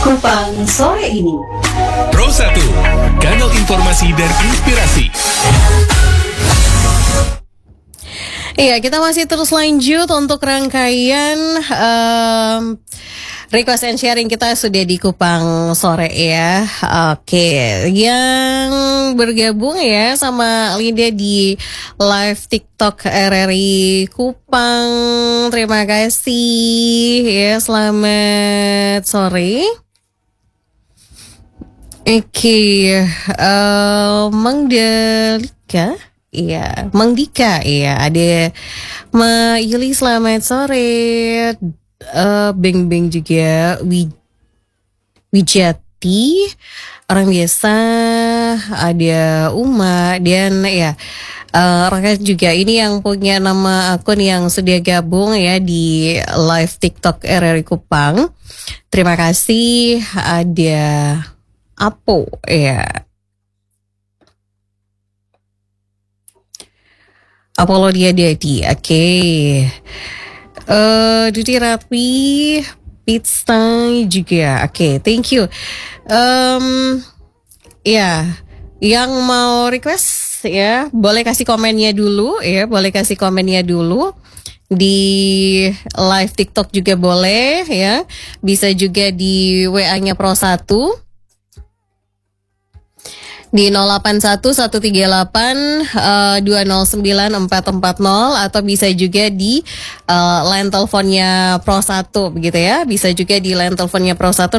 Kupang sore ini. Pro 1, kanal informasi dan inspirasi. Iya, kita masih terus lanjut untuk rangkaian request and sharing kita sudah di Kupang sore ya. Oke, yang bergabung ya sama Linda di live TikTok RRI Kupang. Terima kasih ya, selamat sore. Oke, Mang Delika. Iya, Mang Dika, iya, ada Ma Yuli, selamat sore. Beng Beng juga, Wijati, orang biasa, ada Uma, dan ya rakyat juga ini yang punya nama akun yang sudah gabung ya di live TikTok RRI Kupang. Terima kasih. Ada Apo ya. Apollo dia Dedi, oke. Duti Rapi, Pizza juga, oke. Thank you. Ya, yang mau request ya, boleh kasih komennya dulu ya, boleh kasih komennya dulu di live TikTok juga boleh ya. Bisa juga di WA-nya Pro 1. Di 081138209440 atau bisa juga di line teleponnya Pro 1 begitu ya. Bisa juga di line teleponnya Pro 1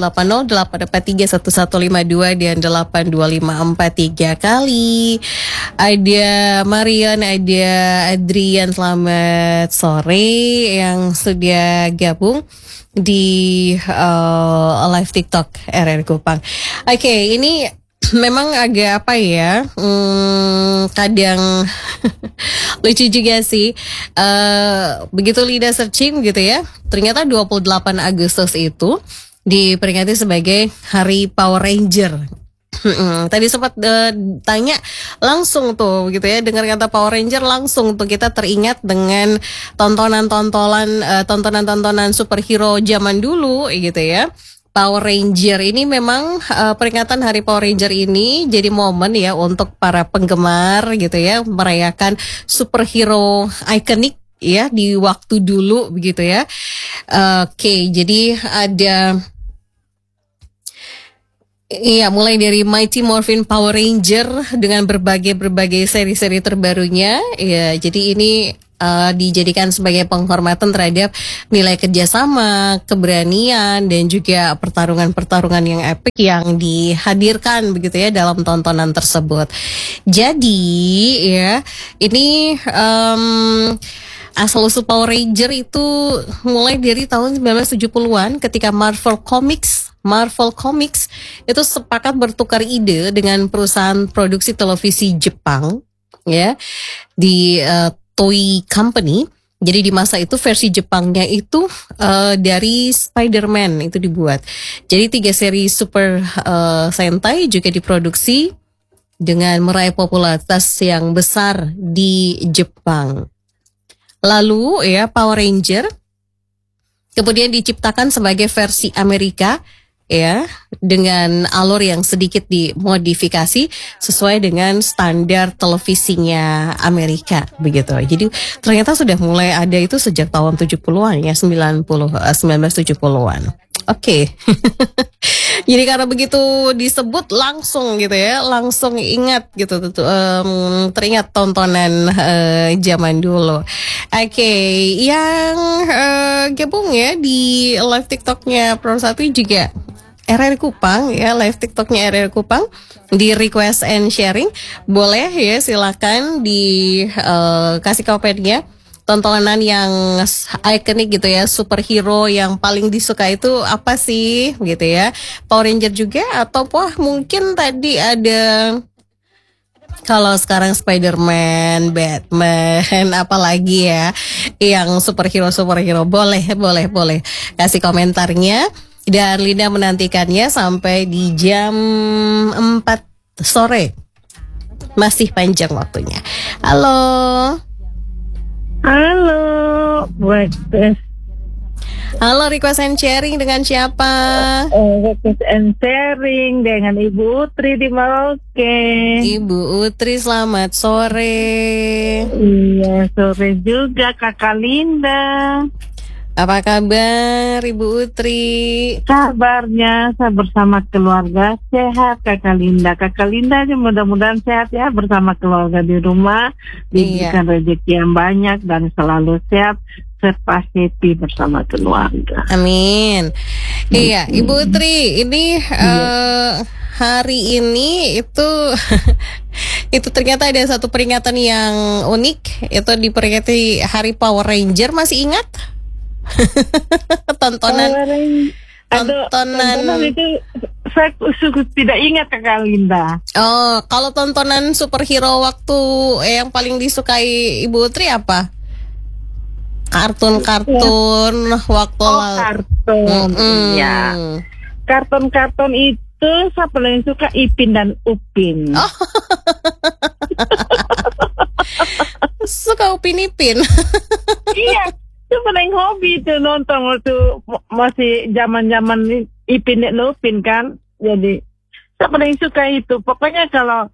0380-843-1152 dan 82543 kali. Ada Marian, ada Adrian, selamat sore yang sudah gabung di live TikTok RR Kupang. Oke, ini memang agak apa ya, kadang lucu juga sih. Begitu Lida searching gitu ya, ternyata 28 Agustus itu diperingati sebagai Hari Power Ranger. Tadi sempat tanya langsung tuh gitu ya, dengar kata Power Ranger langsung tuh kita teringat dengan tontonan superhero zaman dulu gitu ya. Power Ranger ini memang peringatan Hari Power Ranger ini jadi momen ya untuk para penggemar gitu ya, merayakan superhero ikonik ya di waktu dulu begitu ya. Oke, jadi ada iya, mulai dari Mighty Morphin Power Ranger dengan berbagai seri-seri terbarunya ya. Jadi ini dijadikan sebagai penghormatan terhadap nilai kerjasama, keberanian, dan juga pertarungan-pertarungan yang epik yang dihadirkan begitu ya dalam tontonan tersebut. Jadi ya, ini asal-usul Power Ranger itu mulai dari tahun 1970-an ketika Marvel Comics itu sepakat bertukar ide dengan perusahaan produksi televisi Jepang ya di Toei Company. Jadi di masa itu versi Jepangnya itu dari Spider-Man itu dibuat. Jadi 3 seri Super Sentai juga diproduksi dengan meraih popularitas yang besar di Jepang. Lalu ya, Power Ranger kemudian diciptakan sebagai versi Amerika ya, dengan alur yang sedikit dimodifikasi sesuai dengan standar televisinya Amerika begitu. Jadi ternyata sudah mulai ada itu sejak tahun 70-an ya, 1970-an. Oke. Jadi karena begitu disebut langsung gitu ya, langsung ingat gitu, teringat tontonan zaman dulu. Oke, yang gabung ya di live TikToknya Pro 1 juga RR Kupang ya, live TikToknya RR Kupang di request and sharing boleh ya, silakan kasih komennya tontonan yang ikonik gitu ya, superhero yang paling disuka itu apa sih gitu ya. Power Ranger juga atau mungkin tadi ada, kalau sekarang Spider-Man, Batman, apalagi ya yang superhero boleh kasih komentarnya. Dan Linda menantikannya sampai di jam 4 sore. Masih panjang waktunya. Halo. Halo, buat Halo, request and sharing dengan siapa? Request and sharing dengan Ibu Utri di Merauke. Ibu Utri, selamat sore. Iya, sore juga Kakak Linda. Apa kabar Ibu Utri? Kabarnya saya bersama keluarga sehat Kakak Linda. Kakak Linda mudah-mudahan sehat ya bersama keluarga di rumah. Diberikan rezeki yang banyak dan selalu sehat serta happy bersama keluarga. Amin. Iya, Ibu Utri, ini hari ini itu itu ternyata ada satu peringatan yang unik, itu diperingati Hari Power Ranger. Masih ingat? tontonan itu saya tidak ingat Kakak Linda. Oh, kalau tontonan superhero waktu yang paling disukai Ibu Utri apa? Kartun-kartun waktu kartun. Iya. Kartun-kartun itu saya paling suka Ipin dan Upin. Oh. Suka Upin Ipin. Iya. Itu paling hobi itu nonton waktu masih zaman-zaman Ipin dan Upin kan. Jadi saya paling suka itu. Pokoknya kalau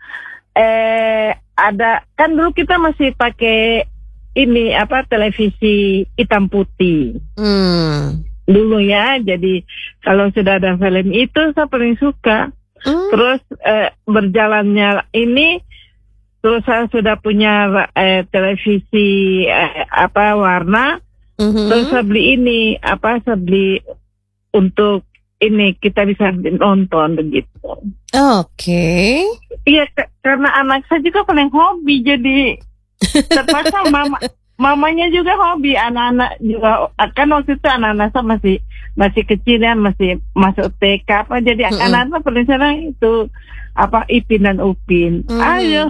ada kan dulu kita masih pakai ini televisi hitam putih. Dulu ya. Jadi kalau sudah ada film itu saya paling suka. Terus berjalannya ini terus saya sudah punya televisi warna. Terus saya beli ini saya beli untuk ini kita bisa nonton begitu. Oke. Iya karena anak saya juga paling hobi jadi terpaksa mamanya juga hobi, anak-anak juga kan waktu itu anak-anak saya masih kecil ya, masih masuk TK jadi anak-anak paling senang itu Ipin dan Upin. Ayo.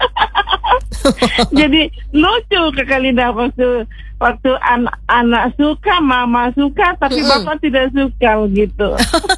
Jadi lucu Kakak Linda waktu anak suka, mama suka, tapi bapak tidak suka gitu.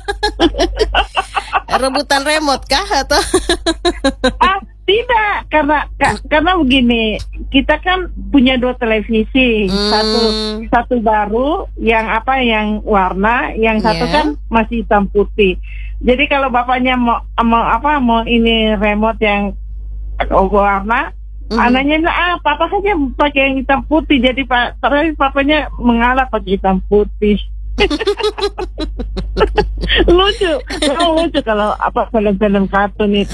Rebutan remote kah atau? Tidak, karena begini, kita kan punya 2 televisi, satu baru yang warna, yang satu kan masih hitam putih. Jadi kalau bapaknya mau ini remote yang warna, anaknya papa saja pakai yang hitam putih. Jadi papanya mengalah pakai hitam putih. lucu kalau film-film kartun itu.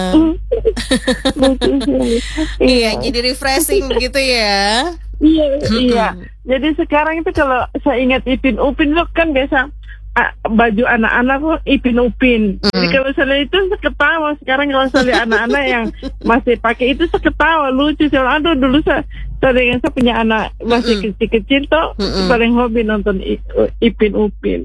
Lucu sih. Iya, jadi refreshing begitu ya. Iya. Jadi sekarang itu kalau saya ingat Ipin Upin itu kan biasa baju anak-anak kok Ipin Upin. Jadi kalau saya lihat itu saya ketawa. Sekarang kalau saya lihat anak-anak yang masih pakai itu saya ketawa, lucu. Aduh, dulu saya punya anak masih kecil-kecil tuh paling hobi nonton Ipin Upin.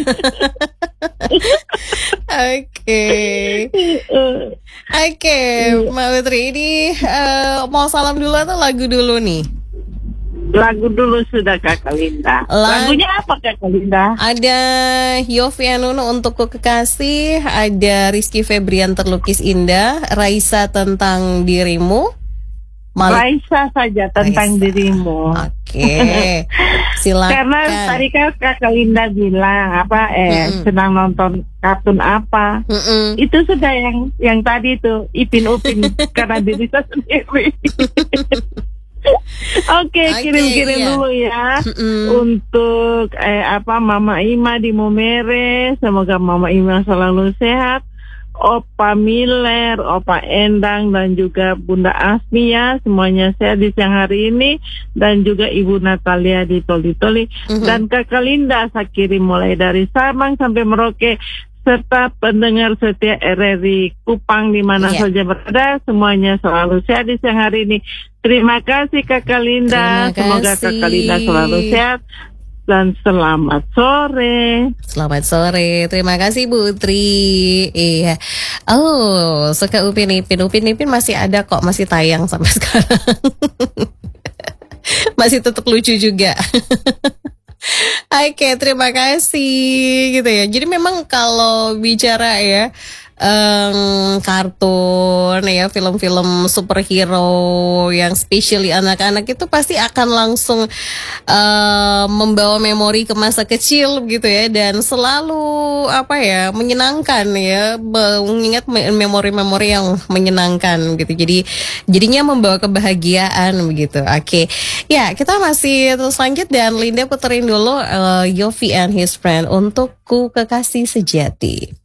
Oke, Mbak Utri ini mau salam dulu atau lagu dulu nih? Lagu dulu sudah Kakak Linda. Lagunya apa Kakak Linda? Ada Yovie Nuno untuk Ku Kekasih, ada Rizky Febrian Terlukis Indah, Raisa Tentang Dirimu. Raisa saja Tentang Dirimu. Oke. Silakan. Karena tadi kan Kakak Linda bilang senang nonton kartun apa. Itu sudah yang tadi itu Ipin Upin karena diri saya sendiri. Oke, kirim-kirim dulu ya untuk Mama Ima di Momere. Semoga Mama Ima selalu sehat. Opa Miller, Opa Endang, dan juga Bunda Asmi ya, semuanya sehat di siang hari ini, dan juga Ibu Natalia di Toli-Toli, dan Kakak Linda saya kirim mulai dari Sabang sampai Merauke, serta pendengar setia RRI Kupang di mana saja berada, semuanya selalu sehat di siang hari ini. Terima kasih Kakak Linda, semoga Kakak Linda selalu sehat. Dan selamat sore. Selamat sore. Terima kasih Bu Tri. Iya. Oh, suka Upin Ipin. Upin Ipin masih ada kok, masih tayang sampai sekarang. Masih tetap lucu juga. Oke, terima kasih gitu ya. Jadi memang kalau bicara ya kartun ya, film-film superhero yang especially anak-anak itu pasti akan langsung membawa memori ke masa kecil gitu ya, dan selalu apa ya, menyenangkan ya, mengingat memori-memori yang menyenangkan gitu. Jadinya membawa kebahagiaan begitu. Oke. Ya, kita masih terus lanjut dan Linda puterin dulu Yofi and His Friend untuk Ku Kekasih Sejati.